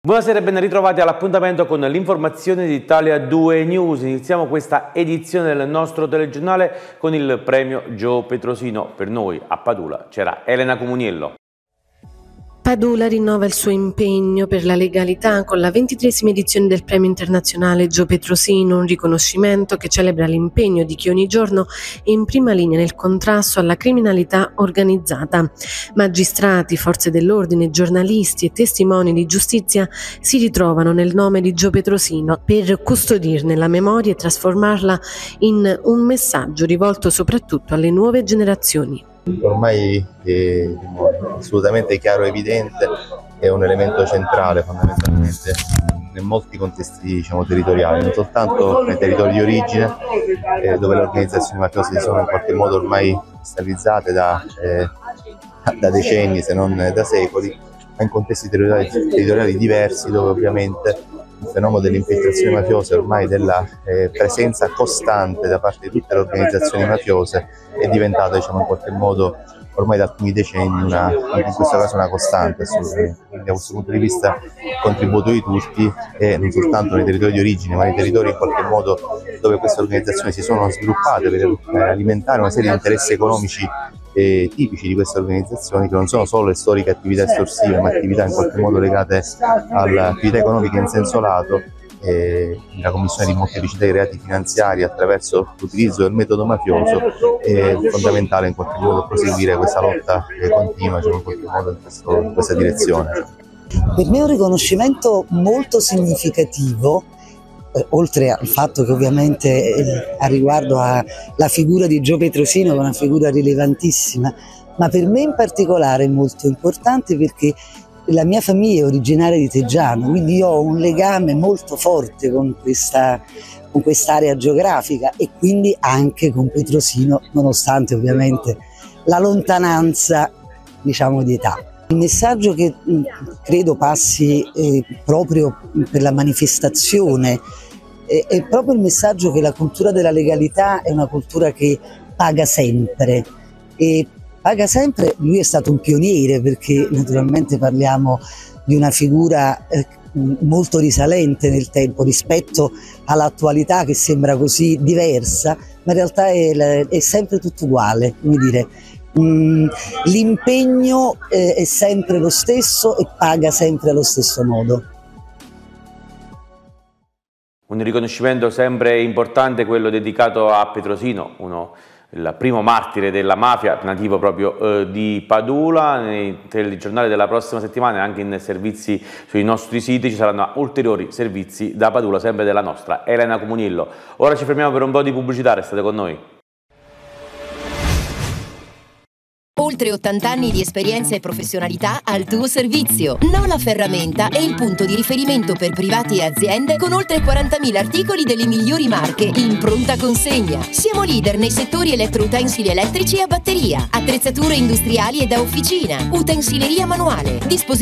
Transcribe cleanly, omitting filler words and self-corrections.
Buonasera e ben ritrovati all'appuntamento con l'informazione di Italia 2 News. Iniziamo questa edizione del nostro telegiornale con il premio Gio Petrosino. Per noi a Padula c'era Elena Comuniello. Padula rinnova il suo impegno per la legalità con la 23esima edizione del Premio Internazionale Gio Petrosino, un riconoscimento che celebra l'impegno di chi ogni giorno è in prima linea nel contrasto alla criminalità organizzata. Magistrati, forze dell'ordine, giornalisti e testimoni di giustizia si ritrovano nel nome di Gio Petrosino per custodirne la memoria e trasformarla in un messaggio rivolto soprattutto alle nuove generazioni. Ormai è assolutamente chiaro e evidente, è un elemento centrale fondamentalmente in molti contesti territoriali, non soltanto nei territori di origine dove le organizzazioni mafiose sono in qualche modo ormai stabilizzate da decenni se non da secoli, ma in contesti territoriali diversi dove ovviamente il fenomeno delle infiltrazioni mafiose, ormai della presenza costante da parte di tutte le organizzazioni mafiose, è diventata in qualche modo ormai da alcuni decenni anche in questo caso una costante assolutamente. Quindi da questo punto di vista il contributo di tutti è non soltanto nei territori di origine ma nei territori in qualche modo dove queste organizzazioni si sono sviluppate per alimentare una serie di interessi economici tipici di queste organizzazioni, che non sono solo le storiche attività estorsive ma attività in qualche modo legate all'attività economica in senso lato. La commissione di molteplicità di reati finanziari attraverso l'utilizzo del metodo mafioso è fondamentale in qualche modo proseguire questa lotta continua in qualche modo in questa direzione. Per me è un riconoscimento molto significativo, oltre al fatto che ovviamente a riguardo alla figura di Gio Petrosino è una figura rilevantissima, ma per me in particolare è molto importante perché la mia famiglia è originaria di Teggiano, quindi io ho un legame molto forte con quest'area geografica e quindi anche con Petrosino, nonostante ovviamente la lontananza di età. Il messaggio che credo passi proprio per la manifestazione è proprio il messaggio che la cultura della legalità è una cultura che paga sempre. Lui è stato un pioniere perché naturalmente parliamo di una figura molto risalente nel tempo rispetto all'attualità che sembra così diversa, ma in realtà è sempre tutto uguale, l'impegno è sempre lo stesso e paga sempre allo stesso modo. Un riconoscimento sempre importante, quello dedicato a Petrosino, il primo martire della mafia, nativo proprio di Padula. Nei telegiornali della prossima settimana e anche in servizi sui nostri siti ci saranno ulteriori servizi da Padula, sempre della nostra Elena Comuniello. Ora ci fermiamo per un po' di pubblicità, restate con noi. Oltre 80 anni di esperienza e professionalità al tuo servizio. Nola Ferramenta è il punto di riferimento per privati e aziende con oltre 40.000 articoli delle migliori marche in pronta consegna. Siamo leader nei settori elettroutensili elettrici e a batteria, attrezzature industriali e da officina, utensileria manuale, dispositivi